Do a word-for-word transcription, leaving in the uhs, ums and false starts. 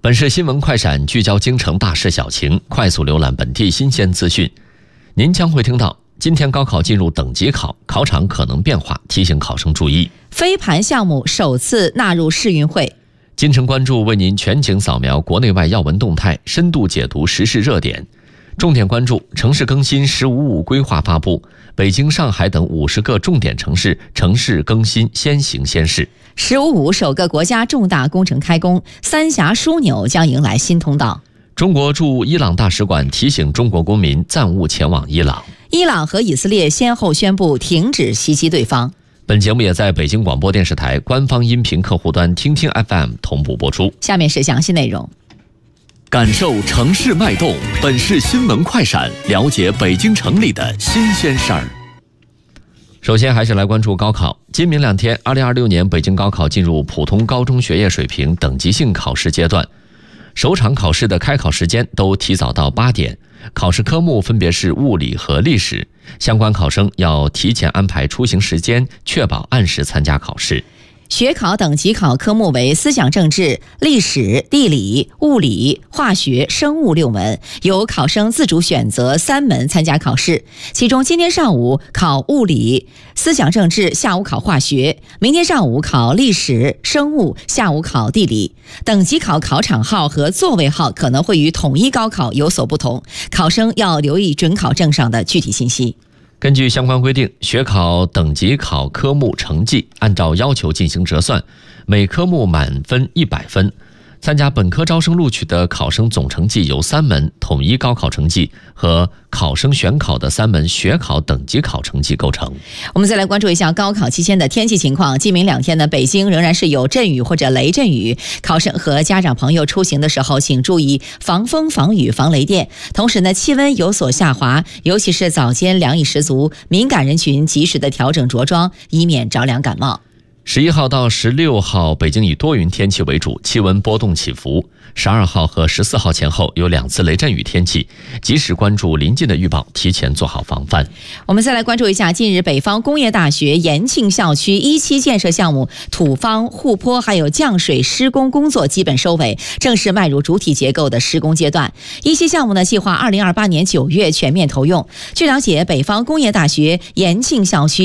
本市新闻快闪聚焦京城大事小情，快速浏览本地新鲜资讯。您将会听到：今天高考进入等级考，考场可能变化，提醒考生注意。 飞盘项目首次纳入世运会。 京城关注为您全景扫描国内外要闻动态，深度解读时事热点。重点关注城市更新“十五五”规划发布，北京、上海等五十个重点城市城市更新先行先试。 十五五首个国家重大工程开工，三峡枢纽将迎来新通道。 中国驻伊朗大使馆提醒中国公民暂勿前往伊朗。 伊朗和以色列先后宣布停止袭击对方。 本节目也在北京广播电视台官方音频客户端听听 F M 同步播出。 下面是详细内容。 感受城市脉动，本市新闻快闪，了解北京城里的新鲜事儿。首先还是来关注高考。今明两天，二零二六年北京高考进入普通高中学业水平等级性考试阶段。首场考试的开考时间都提早到八点，考试科目分别是物理和历史，相关考生要提前安排出行时间，确保按时参加考试。 学考等级考科目为思想政治、历史、地理、物理、化学、生物六门，由考生自主选择三门参加考试。其中今天上午考物理、思想政治，下午考化学；明天上午考历史、生物，下午考地理。等级考考场号和座位号可能会与统一高考有所不同，考生要留意准考证上的具体信息。 根据相关规定，学考等级考科目成绩按照要求进行折算，每科目满分一百分。参加本科招生录取的考生总成绩由三门统一高考成绩和考生选考的三门学考等级考成绩构成。 我们再来关注一下高考期间的天气情况。今明两天呢，北京仍然是有阵雨或者雷阵雨，考生和家长朋友出行的时候，请注意防风、防雨、防雷电。同时呢，气温有所下滑，尤其是早间凉意十足，敏感人群及时的调整着装，以免着凉感冒。 十一号到十六号，北京以多云天气为主，气温波动起伏。十二号和十四号前后有两次雷阵雨天气，及时关注临近的预报，提前做好防范。 我们再来关注一下，近日北方工业大学延庆校区一期建设项目土方、护坡还有降水施工工作基本收尾，正式迈入主体结构的施工阶段。一期项目呢，计划二零二八年九月全面投用。据了解，北方工业大学延庆校区